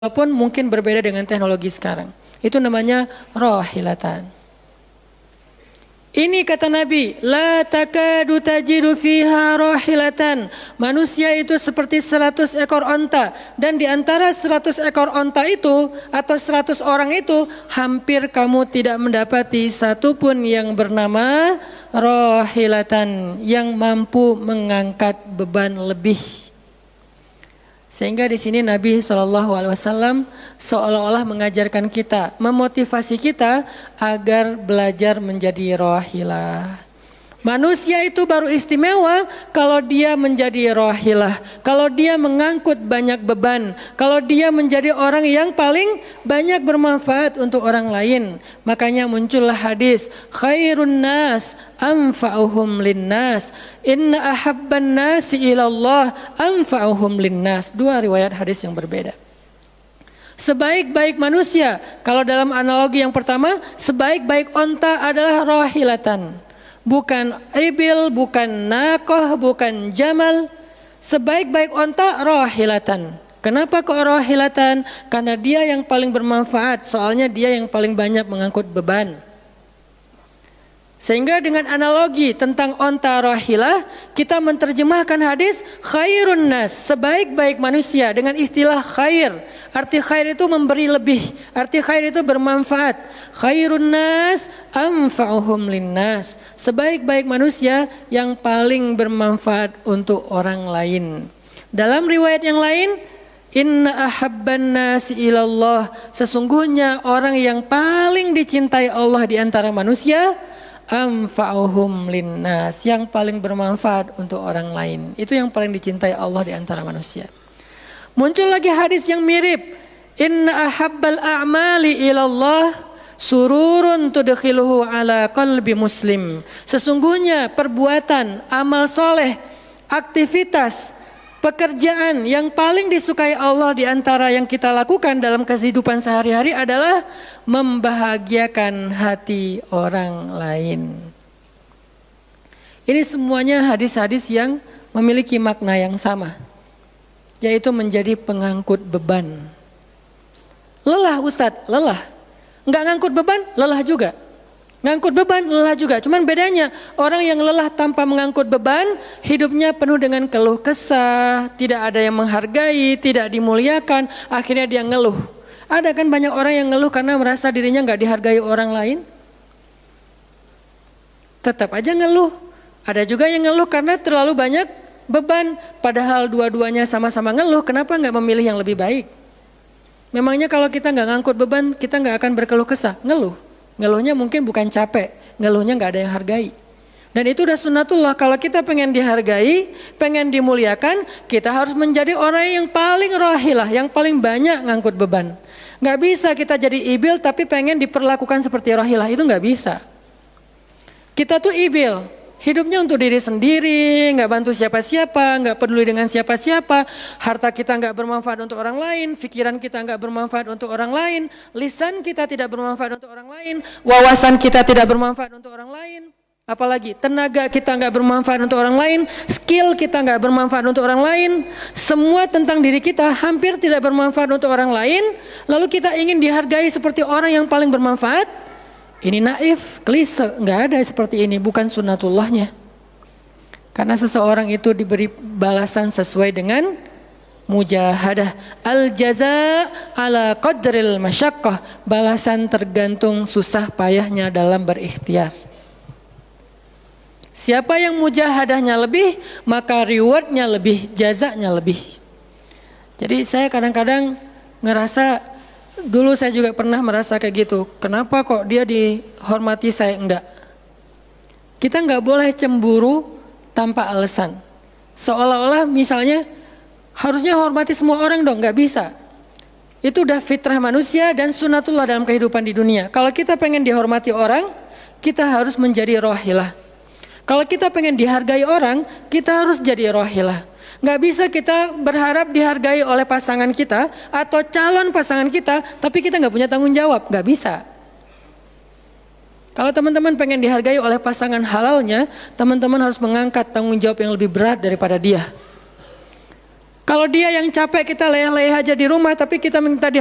walaupun mungkin berbeda dengan teknologi sekarang. Itu namanya rahilatan. Ini kata Nabi, la takadu tajidu fiha rahilatan. Manusia itu seperti 100 ekor onta, dan di antara 100 ekor onta itu atau 100 orang itu hampir kamu tidak mendapati satupun yang bernama rahilatan yang mampu mengangkat beban lebih. Sehingga di sini Nabi SAW seolah-olah mengajarkan kita, memotivasi kita agar belajar menjadi rahilah. Manusia itu baru istimewa kalau dia menjadi rahilah, kalau dia mengangkut banyak beban, kalau dia menjadi orang yang paling banyak bermanfaat untuk orang lain. Makanya muncullah hadis, khairun nas anfa'uhum linnas, inna ahabban nasi ilallah anfa'uhum linnas. Dua riwayat hadis yang berbeda. Sebaik-baik manusia, kalau dalam analogi yang pertama, sebaik-baik onta adalah rahilatan. Bukan ibil, bukan nakoh, bukan jamal. Sebaik-baik onta rahilatan. Kenapa kok rahilatan? Karena dia yang paling bermanfaat, soalnya dia yang paling banyak mengangkut beban. Sehingga dengan analogi tentang onta rahilah, kita menerjemahkan hadis khairun nas, sebaik-baik manusia, dengan istilah khair. Arti khair itu memberi lebih, arti khair itu bermanfaat. Khairun nas anfa'uhum linnas, sebaik-baik manusia yang paling bermanfaat untuk orang lain. Dalam riwayat yang lain, inna ahabban nasi ilallah, sesungguhnya orang yang paling dicintai Allah di antara manusia, anfa'uhum linnas, yang paling bermanfaat untuk orang lain. Itu yang paling dicintai Allah di antara manusia. Muncul lagi hadis yang mirip, inna ahabbal a'mali ilallah sururun tudkhiluhu ala qalbi muslim, sesungguhnya perbuatan, amal soleh, aktivitas, pekerjaan yang paling disukai Allah di antara yang kita lakukan dalam kehidupan sehari-hari adalah membahagiakan hati orang lain. Ini semuanya hadis-hadis yang memiliki makna yang sama, yaitu menjadi pengangkut beban. Lelah Ustadz, lelah. Enggak ngangkut beban, lelah juga. Ngangkut beban, lelah juga. Cuman bedanya, orang yang lelah tanpa mengangkut beban, hidupnya penuh dengan keluh kesah, tidak ada yang menghargai, tidak dimuliakan, akhirnya dia ngeluh. Ada kan banyak orang yang ngeluh karena merasa dirinya nggak dihargai orang lain. Tetap aja ngeluh. Ada juga yang ngeluh karena terlalu banyak beban. Padahal dua-duanya sama-sama ngeluh, kenapa nggak memilih yang lebih baik? Memangnya kalau kita nggak ngangkut beban, kita nggak akan berkeluh kesah, ngeluh. Ngeluhnya mungkin bukan capek, ngeluhnya nggak ada yang hargai. Dan itu udah sunnatullah, kalau kita pengen dihargai, pengen dimuliakan, kita harus menjadi orang yang paling rahilah, yang paling banyak ngangkut beban. Nggak bisa kita jadi ibil tapi pengen diperlakukan seperti rahilah, itu nggak bisa. Kita tuh ibil, hidupnya untuk diri sendiri, nggak bantu siapa-siapa, nggak peduli dengan siapa-siapa, harta kita nggak bermanfaat untuk orang lain, pikiran kita nggak bermanfaat untuk orang lain, lisan kita tidak bermanfaat untuk orang lain, wawasan kita tidak bermanfaat untuk orang lain, apalagi tenaga kita nggak bermanfaat untuk orang lain, skill kita nggak bermanfaat untuk orang lain, semua tentang diri kita hampir tidak bermanfaat untuk orang lain, lalu kita ingin dihargai seperti orang yang paling bermanfaat. Ini naif, klise, nggak ada seperti ini, bukan sunnatullahnya. Karena seseorang itu diberi balasan sesuai dengan mujahadah. Al-jaza ala qadril masyaqqah, balasan tergantung susah payahnya dalam berikhtiar. Siapa yang mujahadahnya lebih, maka rewardnya lebih, jazanya lebih. Jadi saya kadang-kadang ngerasa, dulu saya juga pernah merasa kayak gitu. Kenapa kok dia dihormati saya enggak? Kita enggak boleh cemburu tanpa alasan. Seolah-olah misalnya harusnya hormati semua orang dong, enggak bisa. Itu udah fitrah manusia dan sunnatullah dalam kehidupan di dunia. Kalau kita pengen dihormati orang, kita harus menjadi rahilah. Kalau kita pengen dihargai orang, kita harus jadi rahilah. Nggak bisa kita berharap dihargai oleh pasangan kita atau calon pasangan kita, tapi kita nggak punya tanggung jawab, nggak bisa. Kalau teman-teman pengen dihargai oleh pasangan halalnya, teman-teman harus mengangkat tanggung jawab yang lebih berat daripada dia. Kalau dia yang capek kita leyeh-leyeh aja di rumah, tapi kita minta